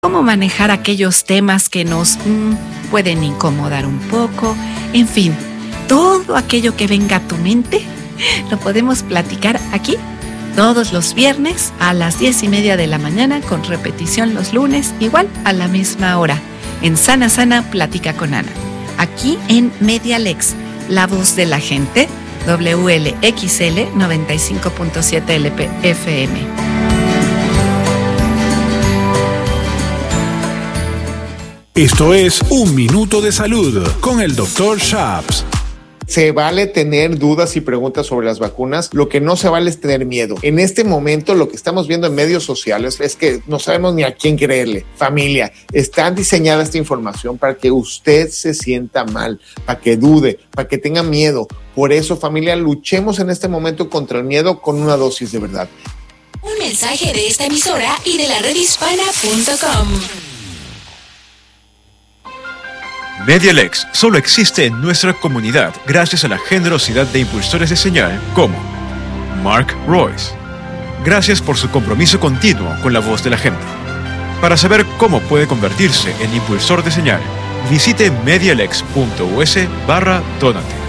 cómo manejar aquellos temas que nos pueden incomodar un poco, en fin, todo aquello que venga a tu mente lo podemos platicar aquí todos los viernes a las 10:30 de la mañana, con repetición los lunes, igual a la misma hora, en Sana Sana Plática con Ana, aquí en Medialex, la voz de la gente, WLXL 95.7 FM. Esto es Un Minuto de Salud con el Dr. Shaps. Se vale tener dudas y preguntas sobre las vacunas. Lo que no se vale es tener miedo. En este momento, lo que estamos viendo en medios sociales es que no sabemos ni a quién creerle. Familia, está diseñada esta información para que usted se sienta mal, para que dude, para que tenga miedo. Por eso, familia, luchemos en este momento contra el miedo con una dosis de verdad. Un mensaje de esta emisora y de la redhispana.com. Medialex solo existe en nuestra comunidad gracias a la generosidad de impulsores de señal como Mark Royce. Gracias por su compromiso continuo con la voz de la gente. Para saber cómo puede convertirse en impulsor de señal, visite medialex.us/donate.